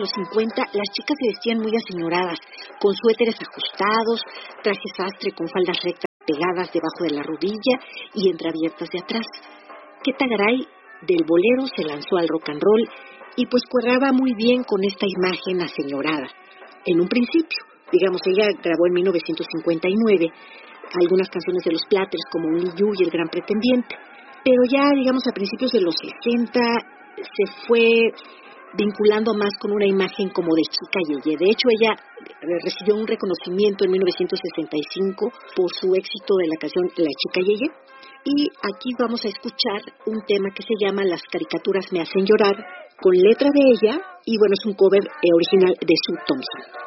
los 50, las chicas se vestían muy aseñoradas, con suéteres ajustados, trajes sastre con faldas rectas pegadas debajo de la rodilla y entreabiertas de atrás. Queta Garay del bolero se lanzó al rock and roll y pues cuadraba muy bien con esta imagen aseñorada. En un principio, digamos, ella grabó en 1959 algunas canciones de los Platters como Un Liu y El Gran Pretendiente, pero ya, digamos, a principios de los 60 se fue vinculando más con una imagen como de chica yeye. De hecho, ella recibió un reconocimiento en 1965 por su éxito de la canción La Chica Yeye. Y aquí vamos a escuchar un tema que se llama Las caricaturas me hacen llorar, con letra de ella, y bueno, es un cover original de Sue Thompson.